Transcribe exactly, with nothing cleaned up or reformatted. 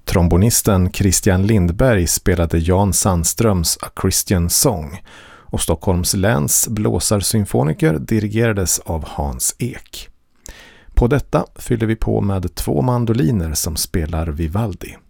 Trombonisten Christian Lindberg spelade Jan Sandströms A Christian Song och Stockholms läns blåsarsymfoniker dirigerades av Hans Ek. På detta fyller vi på med två mandoliner som spelar Vivaldi.